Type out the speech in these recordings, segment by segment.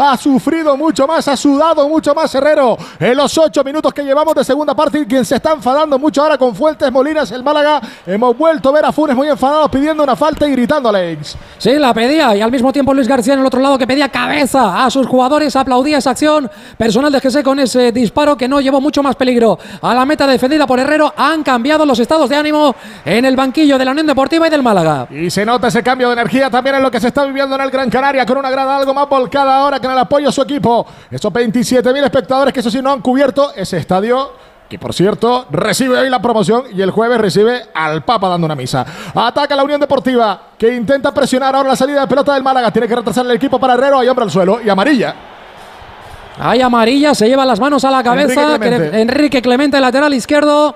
Ha sufrido mucho más, ha sudado mucho más Herrero en los 8 minutos que llevamos de segunda parte, y quien se está enfadando mucho ahora con Fuentes Molina es el Málaga. Hemos vuelto a ver a Funes muy enfadado pidiendo una falta y gritando a Alex. Sí, la pedía, y al mismo tiempo Luis García en el otro lado, que pedía cabeza a sus jugadores, aplaudía esa acción personal de Jesse con ese disparo que no llevó mucho más peligro a la meta defendida por Herrero. Han cambiado los estados de ánimo en el banquillo de la Unión Deportiva y del Málaga. Y se nota ese cambio de energía también en lo que se está viviendo en el Gran Canaria, con una grada algo más volcada ahora que en el apoyo a su equipo. Esos 27.000 espectadores que eso sí no han cubierto ese estadio, que por cierto recibe hoy la promoción y el jueves recibe al Papa dando una misa. Ataca la Unión Deportiva, que intenta presionar ahora la salida de pelota del Málaga. Tiene que retrasar el equipo para Herrero. Hay hombre al suelo y amarilla. Hay amarilla, se lleva las manos a la cabeza Enrique Clemente, lateral izquierdo,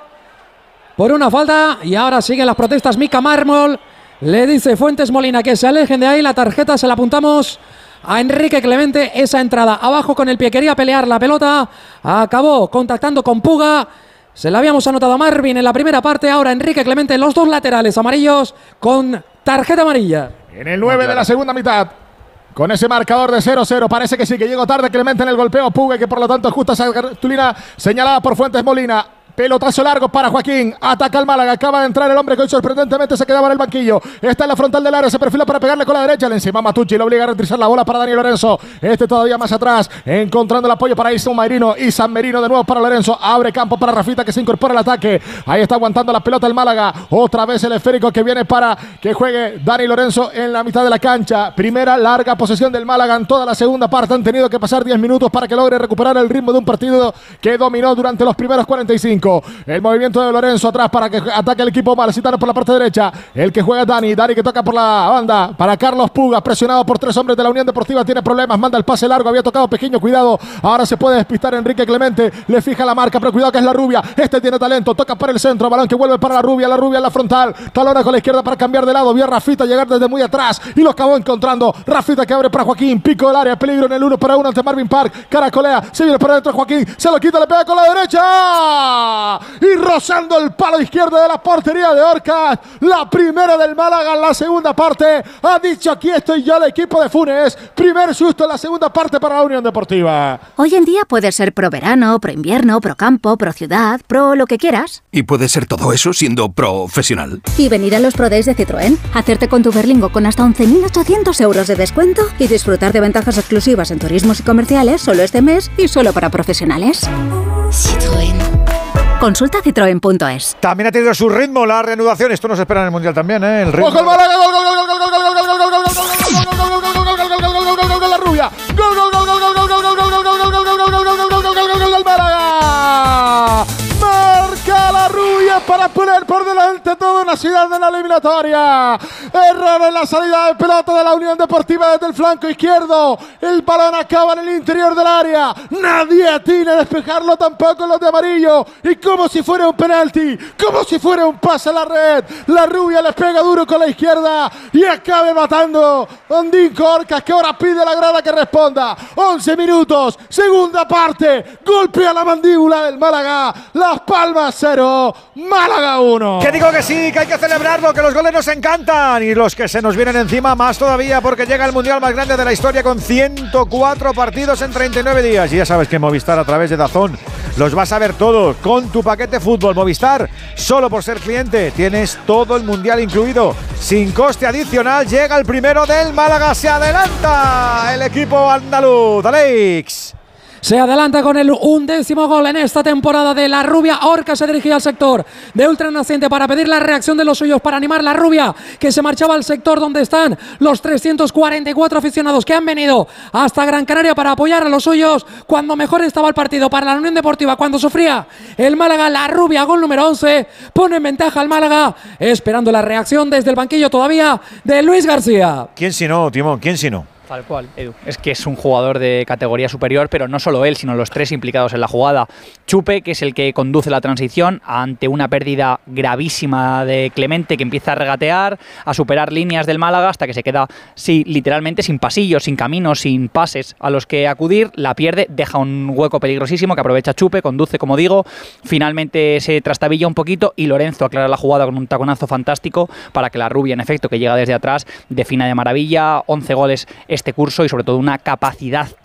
por una falta. Y ahora siguen las protestas. Mica Mármol le dice Fuentes Molina que se alejen de ahí. La tarjeta se la apuntamos a Enrique Clemente. Esa entrada abajo con el pie, quería pelear la pelota, acabó contactando con Puga. Se la habíamos anotado a Marvin en la primera parte. Ahora Enrique Clemente, los dos laterales amarillos con tarjeta amarilla. En el 9 de la segunda mitad, con ese marcador de 0-0, parece que sí, que llegó tarde Clemente en el golpeo. Puga, que por lo tanto ajusta esa cartulina señalada por Fuentes Molina. Pelotazo largo para Joaquín. Ataca al Málaga. Acaba de entrar el hombre que hoy sorprendentemente se quedaba en el banquillo. Está en la frontal del área. Se perfila para pegarle con la derecha. Le encima Matucci. Le obliga a retrasar la bola para Dani Lorenzo. Todavía más atrás. Encontrando el apoyo para Isan Merino. Y San Merino de nuevo para Lorenzo. Abre campo para Rafita, que se incorpora al ataque. Ahí está aguantando la pelota el Málaga. Otra vez el esférico que viene para que juegue Dani Lorenzo en la mitad de la cancha. Primera larga posesión del Málaga en toda la segunda parte. Han tenido que pasar 10 minutos para que logre recuperar el ritmo de un partido que dominó durante los primeros 45. El movimiento de Lorenzo atrás para que ataque el equipo malacitano por la parte derecha. El que juega Dani que toca por la banda para Carlos Puga, presionado por 3 hombres de la Unión Deportiva. Tiene problemas, manda el pase largo, había tocado pequeño, cuidado. Ahora se puede despistar Enrique Clemente. Le fija la marca, pero cuidado que es la Rubia. Tiene talento, toca para el centro, balón que vuelve para la Rubia en la frontal. Talona con la izquierda para cambiar de lado. Vía Rafita llegar desde muy atrás y lo acabó encontrando. Rafita que abre para Joaquín, pico del área, peligro en el 1-1 ante Marvin Park. Caracolea, se viene para adentro Joaquín, se lo quita, le pega con la derecha y rozando el palo izquierdo de la portería de Orcas. La primera del Málaga en la segunda parte. Ha dicho: aquí estoy yo, el equipo de Funes. Primer susto en la segunda parte para la Unión Deportiva. Hoy en día puedes ser pro verano, pro invierno, pro campo, pro ciudad, pro lo que quieras. Y puedes ser todo eso siendo profesional. Y venir a los Pro Days de Citroën, hacerte con tu Berlingo con hasta 11.800 euros de descuento y disfrutar de ventajas exclusivas en turismos y comerciales solo este mes y solo para profesionales. Citroën. Consulta citroen.es. También ha tenido su ritmo la reanudación. Esto nos espera en el Mundial también, ¿eh? El ritmo. ¡Ojo el Málaga! ¡Gol, gol, gol, gol, gol, gol, gol, gol, gol, gol, gol, gol, gol, la Rubia! ¡Gol, gol, gol, gol, gol, gol, gol, gol, gol, gol, gol, gol, gol del Málaga! Marca la Rubia para poner por delante toda una ciudad de la eliminatoria. Error en la salida de pelota de la Unión Deportiva desde el flanco izquierdo. El balón acaba en el interior del área. Nadie atina a despejarlo, tampoco los de amarillo. Y como si fuera un penalti, como si fuera un pase a la red, la Rubia le pega duro con la izquierda y acabe matando Ondín Orcas, que ahora pide a la grada que responda. 11 minutos, segunda parte. Golpe a la mandíbula del Málaga. Las Palmas 0, Málaga 1. Que digo que sí, que hay que celebrarlo, que los goles nos encantan y los que se nos vienen encima más todavía, porque llega el Mundial más grande de la historia con 104 partidos en 39 días. Y ya sabes que Movistar, a través de DAZN, los vas a ver todos con tu paquete fútbol. Movistar, solo por ser cliente, tienes todo el Mundial incluido, sin coste adicional. Llega el primero del Málaga, se adelanta el equipo andaluz. Alex. Se adelanta con el 11º gol en esta temporada de la Rubia. Orcas se dirigía al sector de Ultranaciente para pedir la reacción de los suyos, para animar la Rubia, que se marchaba al sector donde están los 344 aficionados que han venido hasta Gran Canaria para apoyar a los suyos cuando mejor estaba el partido para la Unión Deportiva, cuando sufría el Málaga. La Rubia, gol número 11, pone en ventaja al Málaga, esperando la reacción desde el banquillo todavía de Luis García. ¿Quién si no, Timón? ¿Quién si no? Tal cual, Edu. Es que es un jugador de categoría superior, pero no solo él, sino los tres implicados en la jugada. Chupe, que es el que conduce la transición ante una pérdida gravísima de Clemente, que empieza a regatear, a superar líneas del Málaga hasta que se queda, sí, literalmente sin pasillos, sin caminos, sin pases a los que acudir. La pierde, deja un hueco peligrosísimo que aprovecha Chupe, conduce, como digo, finalmente se trastabilla un poquito y Lorenzo aclara la jugada con un taconazo fantástico para que la Rubia, en efecto, que llega desde atrás, defina de maravilla. 11 goles este curso y sobre todo una capacidad